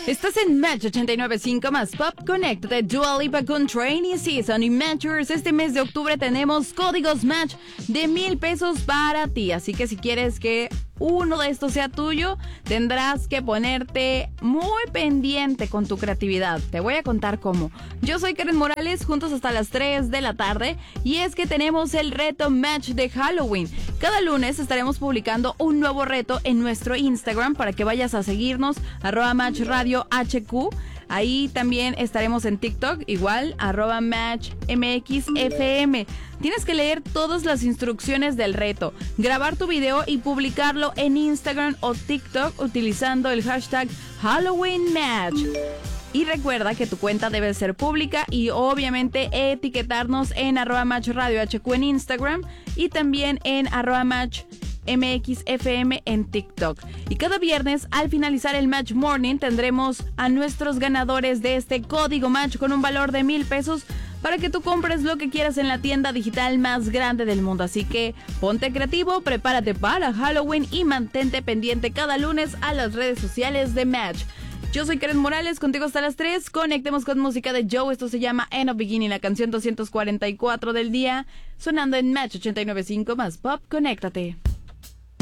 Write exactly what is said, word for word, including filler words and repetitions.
Estás en Match ochenta y nueve punto cinco más Pop. Conéctate, Dua Lipa con Rainy Season y Matchers. Este mes de octubre tenemos códigos Match de mil pesos para ti. Así que si quieres que uno de estos sea tuyo, tendrás que ponerte muy pendiente con tu creatividad. Te voy a contar cómo. Yo soy Karen Morales, juntos hasta las tres de la tarde. Y es que tenemos el reto Match de Halloween. Cada lunes estaremos publicando un nuevo reto en nuestro Instagram para que vayas a seguirnos, arroba Match Radio H Q. Ahí también estaremos en TikTok, igual, arroba Match M X F M. Tienes que leer todas las instrucciones del reto, grabar tu video y publicarlo en Instagram o TikTok utilizando el hashtag Halloween Match. Y recuerda que tu cuenta debe ser pública y obviamente etiquetarnos en arroba Match Radio H Q en Instagram y también en arroba Match M X F M en TikTok. Y cada viernes al finalizar el Match Morning tendremos a nuestros ganadores de este código Match con un valor de mil pesos para que tú compres lo que quieras en la tienda digital más grande del mundo. Así que ponte creativo, prepárate para Halloween y mantente pendiente cada lunes a las redes sociales de Match. Yo soy Karen Morales, contigo hasta las tres. Conectemos con música de Joe. Esto se llama End of Beginning, la canción doscientos cuarenta y cuatro del día, sonando en Match ochenta y nueve punto cinco más Pop. Conéctate.